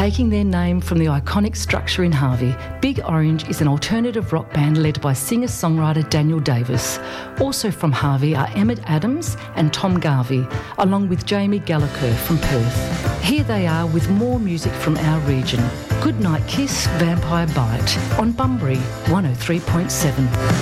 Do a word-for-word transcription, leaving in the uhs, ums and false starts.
Taking their name from the iconic structure in Harvey, Big Orange is an alternative rock band led by singer-songwriter Daniel Davis. Also from Harvey are Emmett Adams and Tom Garvey, along with Jamie Gallagher from Perth. Here they are with more music from our region. Goodnight Kiss, Vampire Bite on Bunbury one oh three point seven.